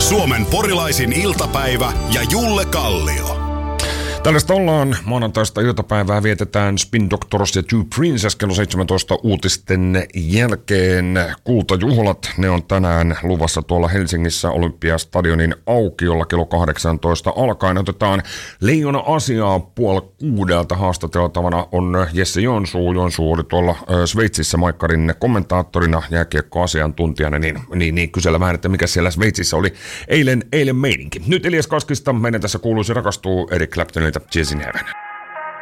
Suomen porilaisin iltapäivä ja Julle Kallio. Tällaista ollaan. Maanantaista iltapäivää vietetään Spin Doctors ja Two Princess kello 17 uutisten jälkeen. Kultajuhlat, ne on tänään luvassa tuolla Helsingissä Olympiastadionin aukiolla kello 18 alkaen. Otetaan Leijona asiaa 5:30 haastateltavana on Jesse Joensuu. Joensuu oli tuolla Sveitsissä Maikkarin kommentaattorina, jääkiekkoasiantuntijana, niin kysellä vähän, että mikä siellä Sveitsissä oli eilen meininki. Nyt Elias Kaskista meidän tässä kuuluisi rakastuu Eric Claptonilta Cheers in Heaven.